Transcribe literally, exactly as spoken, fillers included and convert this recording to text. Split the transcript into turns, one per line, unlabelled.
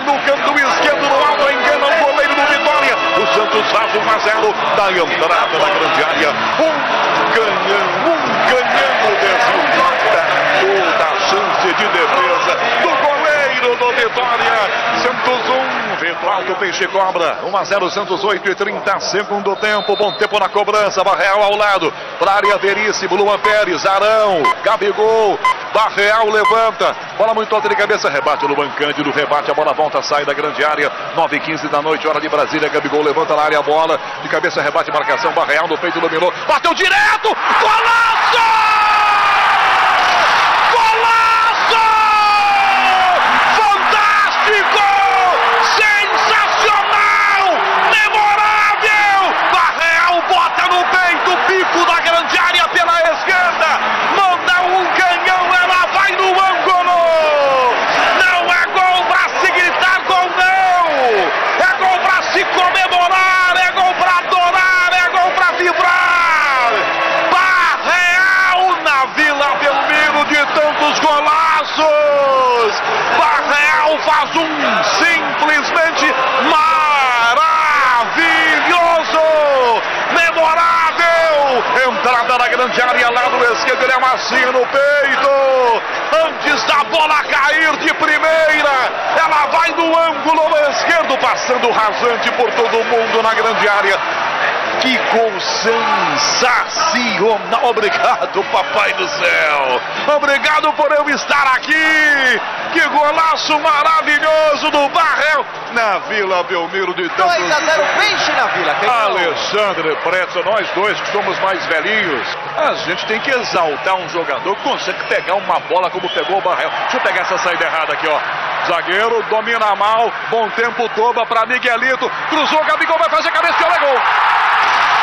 no canto esquerdo, no alto, engana o goleiro do Vitória. O Santos faz um a zero da entrada da grande área. Um canhão, um canhão desviada. Toda a chance de defesa do goleiro do Vitória. Santos um, Vitória do Peixe Cobra. um a zero, Santos oito e trinta, segundo tempo. Bom tempo na cobrança. Barreal ao lado. Para a área Veríssimo, Luan Pérez, Arão, Gabigol. Barreal levanta. Bola muito alta de cabeça. Rebate Luan Cândido. Rebate. A bola volta, sai da grande área. nove e quinze da noite, hora de Brasília. Gabigol levanta na área a bola. De cabeça, rebate, marcação. Barreal no peito, dominou. Bateu direto. Golaço! Golaço! Fantástico! Sensacional! Memorável! Barreal bota no peito o pico da grande área pela esquerda. Manda um canhão, ela vai no ângulo. Não é gol pra se gritar gol, não. É gol pra se comemorar, é gol pra adorar, é gol pra vibrar. Barreal na Vila Belmiro de tantos golaços. Barreal faz um simplesmente maravilhoso, memorável. Entrada na grande área, lado esquerdo, ele amacia no peito. Antes da bola cair de primeira, ela vai no ângulo esquerdo, passando rasante por todo mundo na grande área. Que gol sensacional! Obrigado, papai do céu! Obrigado por eu estar aqui! Que golaço maravilhoso do Barreal na Vila Belmiro de tantos...
dois a zero Peixe na Vila.
Alexandre Pretzel, nós dois que somos mais velhinhos, a gente tem que exaltar um jogador que consegue pegar uma bola como pegou o Barreal. Deixa eu pegar essa saída errada aqui, ó. Zagueiro domina mal, bom tempo, Toba para Miguelito, cruzou, Gabigol vai fazer cabeça, olha gol!